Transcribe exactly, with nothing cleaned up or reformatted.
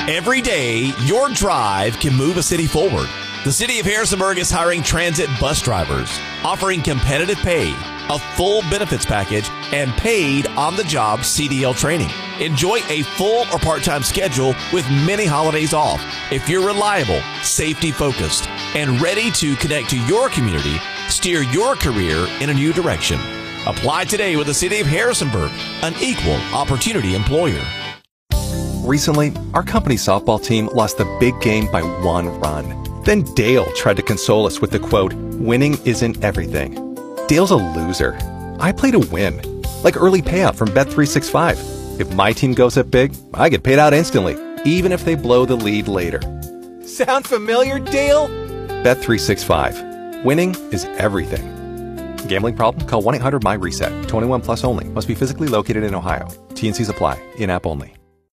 Every day, your drive can move a city forward. The City of Harrisonburg is hiring transit bus drivers, offering competitive pay, a full benefits package, and paid on-the-job C D L training. Enjoy a full or part-time schedule with many holidays off. If you're reliable, safety-focused, and ready to connect to your community, steer your career in a new direction. Apply today with the City of Harrisonburg, an equal opportunity employer. Recently, our company's softball team lost the big game by one run. Then Dale tried to console us with the quote, "Winning isn't everything." Dale's a loser. I play to win, like early payout from Bet three sixty-five. If my team goes up big, I get paid out instantly, even if they blow the lead later. Sound familiar, Dale? Bet three sixty-five. Winning is everything. Gambling problem? Call one eight hundred M Y RESET. twenty-one plus only. Must be physically located in Ohio. T and Cs apply. In-app only.